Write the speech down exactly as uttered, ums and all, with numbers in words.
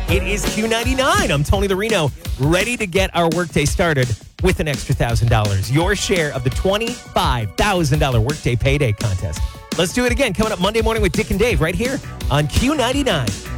It is Q ninety-nine. I'm Tony the Reno, ready to get our workday started with an extra one thousand dollars. Your share of the twenty-five thousand dollars Workday Payday Contest. Let's do it again. Coming up Monday morning with Dick and Dave right here on Q ninety-nine.